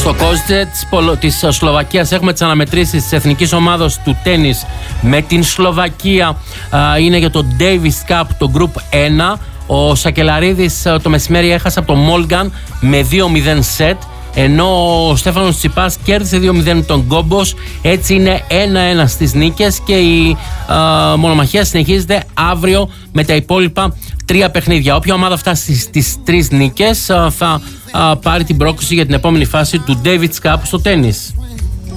Στο Κόζιτσε της Σλοβακίας έχουμε τις αναμετρήσεις της εθνικής ομάδας του τένις με την Σλοβακία. Είναι για το Davis Cup, το Group 1. Ο Σακελαρίδης το μεσημέρι έχασε από το Μόλγκαν με 2-0 σετ, ενώ ο Στέφανος Τσιπάς κέρδισε 2-0 τον Γκόμπος. Έτσι είναι 1-1 στις νίκες και η μονομαχία συνεχίζεται αύριο με τα υπόλοιπα 3 παιχνίδια. Όποια ομάδα φτάσει στις 3 νίκες θα πάρει την πρόκληση για την επόμενη φάση του Davis Cup στο τένις.